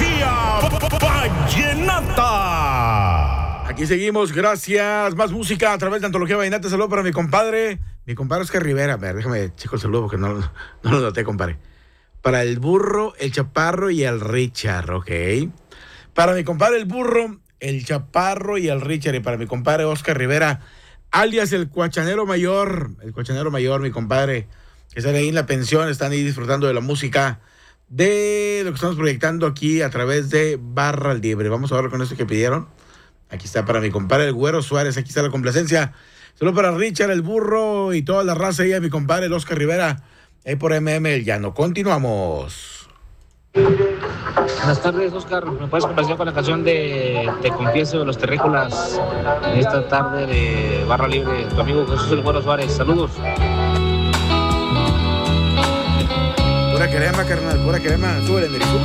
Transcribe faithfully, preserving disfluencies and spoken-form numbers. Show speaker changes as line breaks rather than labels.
energía vallenata.
Aquí seguimos, gracias. Más música a través de Antología Vallenata. Saludo para mi compadre, mi compadre Oscar Rivera. A ver, déjame, chico, el saludo porque no, no lo noté, compadre. Para el burro, el chaparro y el Richard, ok. Para mi compadre el burro, el chaparro y el Richard. Y para mi compadre Oscar Rivera, alias el cuachanero mayor. El cuachanero mayor, mi compadre, que están ahí en la pensión, están ahí disfrutando de la música, de lo que estamos proyectando aquí a través de Barra Libre. Vamos a ver con esto que pidieron. Aquí está para mi compadre el Güero Suárez, aquí está la complacencia. Solo para Richard, el burro y toda la raza ahí, a mi compadre el Oscar Rivera, ahí por M M El Llano. Continuamos.
Buenas tardes, Oscar. ¿Me puedes complacer con la canción de Te Confieso de los Terrícolas en esta tarde de Barra Libre? Tu amigo Jesús el Güero Suárez. Saludos.
Pura crema, carnal, pura crema. Súbele, Neri,